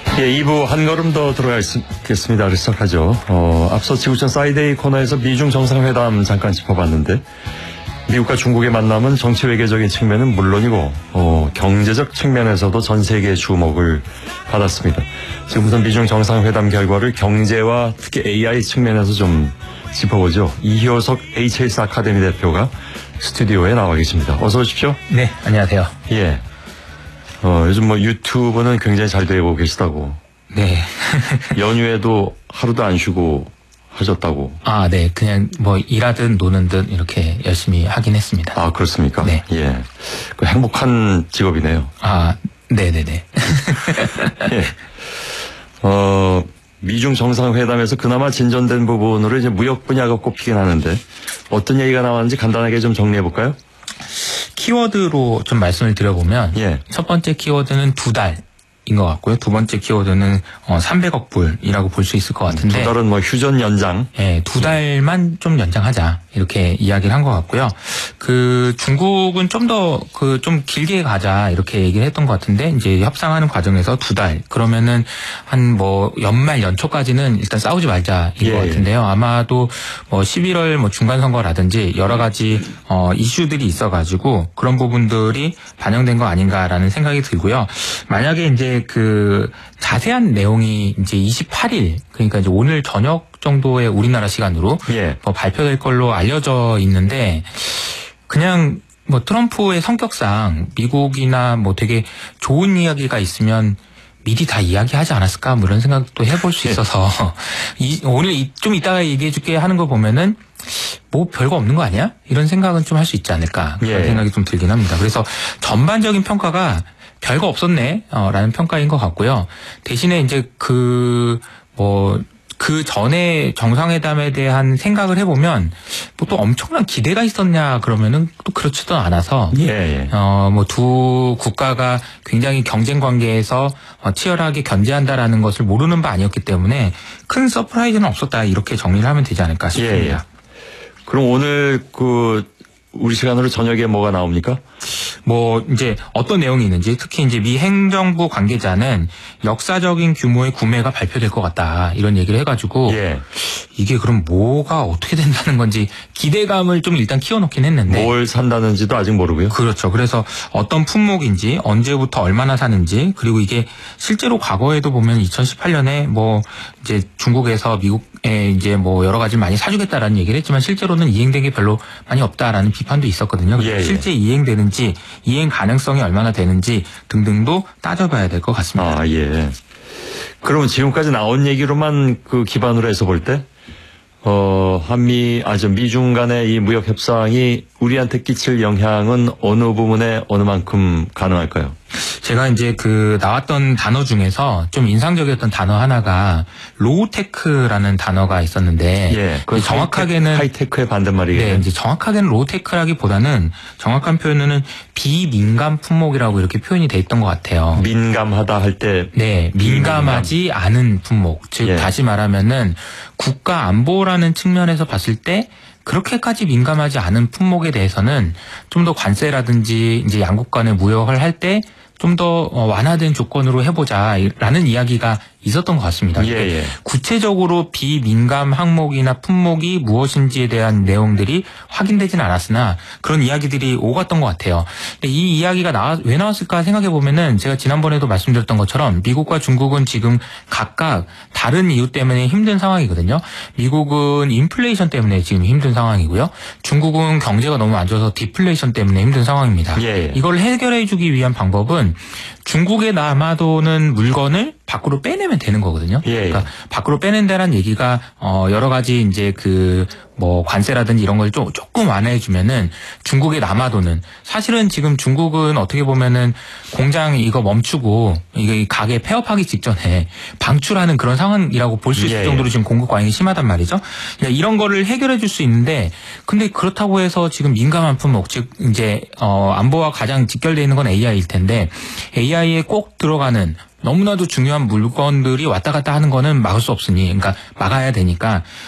예, 2부 한 걸음 더 들어가겠습니다. 시작하죠. 앞서 지구촌 사이데이 코너에서 미중 정상회담 잠깐 짚어봤는데, 미국과 중국의 만남은 정치 외교적인 측면은 물론이고 경제적 측면에서도 전 세계의 주목을 받았습니다. 지금부터 미중 정상회담 결과를 경제와 특히 AI 측면에서 좀 짚어보죠. 이효석 HS 아카데미 대표가 스튜디오에 나와 계십니다. 어서 오십시오. 네, 안녕하세요. 예. 요즘 유튜브는 굉장히 잘 되고 계시다고. 네. 연휴에도 하루도 안 쉬고 하셨다고. 아, 네. 그냥 일하든 노는 듯 이렇게 열심히 하긴 했습니다. 아, 그렇습니까? 네. 예. 행복한 직업이네요. 아, 네네네. 예. 미중 정상회담에서 그나마 진전된 부분으로 이제 무역 분야가 꼽히긴 하는데 어떤 얘기가 나왔는지 간단하게 좀 정리해 볼까요? 키워드로 좀 말씀을 드려보면 예. 첫 번째 키워드는 2달인 것 같고요. 두 번째 키워드는 300억 불이라고 볼 수 있을 것 같은데. 2달은 휴전 연장. 예, 2달만 좀 연장하자 이렇게 이야기를 한 것 같고요. 중국은 좀 더 좀 길게 가자 이렇게 얘기를 했던 것 같은데 이제 협상하는 과정에서 2달 그러면은 한 연말 연초까지는 일단 싸우지 말자인 것 같은데요. 아마도 11월 중간 선거라든지 여러 가지 이슈들이 있어가지고 그런 부분들이 반영된 거 아닌가라는 생각이 들고요. 만약에 이제 자세한 내용이 이제 28일 그러니까 이제 오늘 저녁 정도의 우리나라 시간으로 발표될 걸로 알려져 있는데 그냥 트럼프의 성격상 미국이나 되게 좋은 이야기가 있으면 미리 다 이야기하지 않았을까 이런 생각도 해볼 수 있어서 오늘 좀 이따가 얘기해 줄게 하는 거 보면은 별거 없는 거 아니야? 이런 생각은 좀 할 수 있지 않을까 그런 생각이 좀 들긴 합니다. 그래서 전반적인 평가가 별거 없었네 라는 평가인 것 같고요. 대신에 이제 그 전에 정상회담에 대한 생각을 해보면 또 엄청난 기대가 있었냐 그러면은 또 그렇지도 않아서 두 국가가 굉장히 경쟁 관계에서 치열하게 견제한다라는 것을 모르는 바 아니었기 때문에 큰 서프라이즈는 없었다 이렇게 정리를 하면 되지 않을까 싶습니다. 그럼 오늘 우리 시간으로 저녁에 뭐가 나옵니까? 이제 어떤 내용이 있는지 특히 이제 미 행정부 관계자는 역사적인 규모의 구매가 발표될 것 같다 이런 얘기를 해가지고 이게 그럼 뭐가 어떻게 된다는 건지 기대감을 좀 일단 키워놓긴 했는데 뭘 산다는지도 아직 모르고요. 그렇죠. 그래서 어떤 품목인지 언제부터 얼마나 사는지 그리고 이게 실제로 과거에도 보면 2018년에 이제 중국에서 미국에 이제 여러 가지 많이 사주겠다라는 얘기를 했지만 실제로는 이행된 게 별로 많이 없다라는 비판도 있었거든요. 실제 이행되는지 이행 가능성이 얼마나 되는지 등등도 따져봐야 될 것 같습니다. 아, 예. 그러면 지금까지 나온 얘기로만 기반으로 해서 볼 때 미중 간의 이 무역 협상이 우리한테 끼칠 영향은 어느 부분에 어느 만큼 가능할까요? 제가 이제 나왔던 단어 중에서 좀 인상적이었던 단어 하나가 로우테크라는 단어가 있었는데 정확하게는 하이테크의 반대말이겠네요. 네, 이제 정확하게는 로우테크라기보다는 정확한 표현은 비민감 품목이라고 이렇게 표현이 돼 있던 것 같아요. 민감하다 할 때 네, 민감하지 않은 품목. 즉 다시 말하면은 국가 안보라는 측면에서 봤을 때 그렇게까지 민감하지 않은 품목에 대해서는 좀 더 관세라든지 이제 양국 간의 무역을 할 때 좀 더 완화된 조건으로 해보자라는 이야기가 있었던 것 같습니다. 구체적으로 비민감 항목이나 품목이 무엇인지에 대한 내용들이 확인되진 않았으나 그런 이야기들이 오갔던 것 같아요. 근데 이 이야기가 왜 나왔을까 생각해 보면은 제가 지난번에도 말씀드렸던 것처럼 미국과 중국은 지금 각각 다른 이유 때문에 힘든 상황이거든요. 미국은 인플레이션 때문에 지금 힘든 상황이고요. 중국은 경제가 너무 안 좋아서 디플레이션 때문에 힘든 상황입니다. 이걸 해결해 주기 위한 방법은 중국에 남아도는 물건을 밖으로 빼내면 되는 거거든요. 그러니까 밖으로 빼낸다는 얘기가 여러 가지 이제 관세라든지 이런 걸 조금 완화해주면은 중국에 남아도는 사실은 지금 중국은 어떻게 보면은 공장 이거 멈추고 이거 가게 폐업하기 직전에 방출하는 그런 상황이라고 볼 수 있을 정도로 지금 공급 과잉이 심하단 말이죠. 그러니까 이런 거를 해결해 줄 수 있는데 근데 그렇다고 해서 지금 민감한 품목 즉 이제 안보와 가장 직결되어 있는 건 AI일 텐데 AI에 꼭 들어가는 너무나도 중요한 물건들이 왔다 갔다 하는 거는 막을 수 없으니 그러니까 막아야 되니까